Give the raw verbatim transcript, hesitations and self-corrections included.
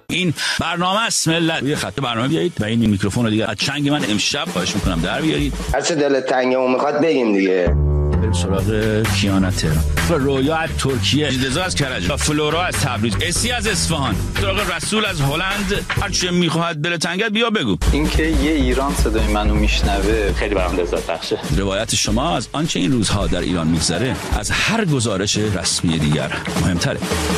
این برنامه است ملت. روی خط برنامه بیایید و این میکروفون رو دیگه از چنگ من امشب خواهش میکنم در بیارید. هر چه دلت تنگمون میخواد بگیم دیگه. بریم سراغ کیانا تهران، رویا از ترکیه، رضا از کرج، فلورا از تبریز، اسی از اصفهان، سراغ رسول از هلند. هر چه میخواد دل تنگت بیا بگو. اینکه یه ایران صدای منو میشنوه خیلی برام لذت بخشه. روایت شما از آنچه این روزها در ایران میگذره از هر گزارش رسمی دیگر مهمتره.